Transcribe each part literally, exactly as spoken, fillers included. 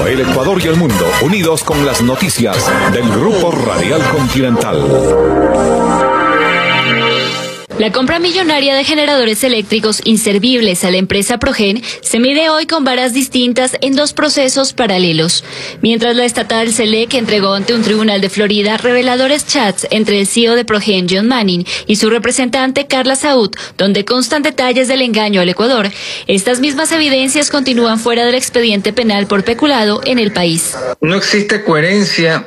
el Ecuador y el mundo, unidos con las noticias del Grupo Radial Continental. La compra millonaria de generadores eléctricos inservibles a la empresa Progen se mide hoy con varas distintas en dos procesos paralelos. Mientras la estatal SELEC entregó ante un tribunal de Florida reveladores chats entre el C E O de Progen, John Manning, y su representante Carla Saúd, donde constan detalles del engaño al Ecuador, estas mismas evidencias continúan fuera del expediente penal por peculado en el país. No existe coherencia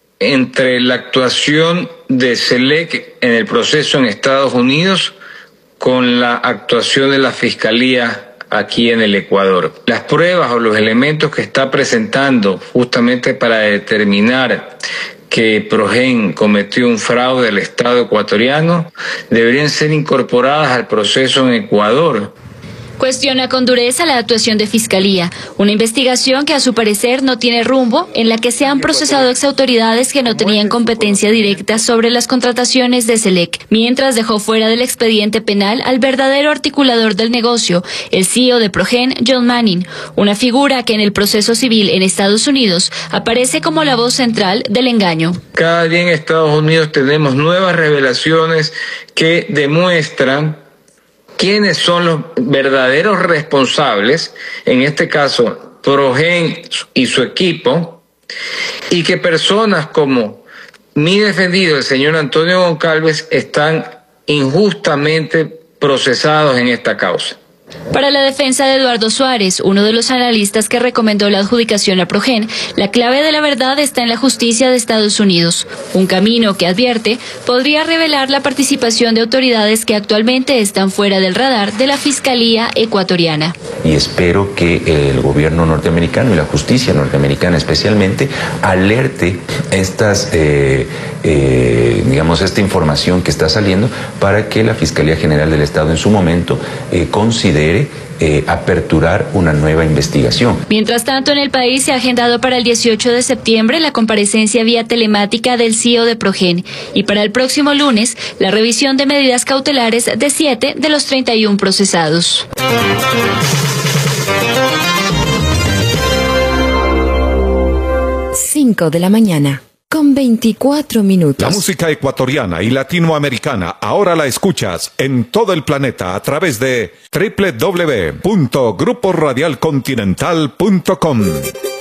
entre la actuación de SELEC en el proceso en Estados Unidos con la actuación de la Fiscalía aquí en el Ecuador. Las pruebas o los elementos que está presentando justamente para determinar que Progen cometió un fraude al Estado ecuatoriano deberían ser incorporadas al proceso en Ecuador. Cuestiona con dureza la actuación de Fiscalía, una investigación que a su parecer no tiene rumbo, en la que se han procesado exautoridades que no tenían competencia directa sobre las contrataciones de SELEC, mientras dejó fuera del expediente penal al verdadero articulador del negocio, el C E O de Progen, John Manning, una figura que en el proceso civil en Estados Unidos aparece como la voz central del engaño. Cada día en Estados Unidos tenemos nuevas revelaciones que demuestran quiénes son los verdaderos responsables, en este caso Progen y su equipo, y que personas como mi defendido, el señor Antonio Goncalves, están injustamente procesados en esta causa. Para la defensa de Eduardo Suárez, uno de los analistas que recomendó la adjudicación a Progen, la clave de la verdad está en la justicia de Estados Unidos, un camino que, advierte, podría revelar la participación de autoridades que actualmente están fuera del radar de la Fiscalía ecuatoriana. Y espero que el gobierno norteamericano y la justicia norteamericana especialmente alerte estas, eh, eh, digamos, esta información que está saliendo para que la Fiscalía General del Estado en su momento eh, considere Eh, aperturar una nueva investigación. Mientras tanto, en el país se ha agendado para el dieciocho de septiembre la comparecencia vía telemática del C E O de Progen y para el próximo lunes la revisión de medidas cautelares de siete de los treinta y uno procesados. cinco de la mañana. Con veinticuatro minutos. La música ecuatoriana y latinoamericana ahora la escuchas en todo el planeta a través de doble u doble u doble u punto grupo radial continental punto com.